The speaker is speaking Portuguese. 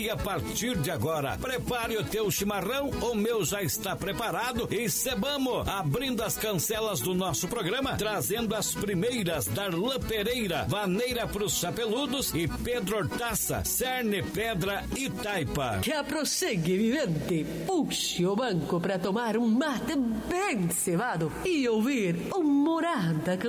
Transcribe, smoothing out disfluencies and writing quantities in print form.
E a partir de agora, prepare o teu chimarrão, o meu já está preparado e sebamos, abrindo as cancelas do nosso programa, trazendo as primeiras, Darlan Pereira, Vaneira pros Chapeludos e Pedro Hortaça, Cerne, Pedra e Taipa. Que aproxegue, vivente, puxe o banco para tomar um mate bem cevado e ouvir o Morada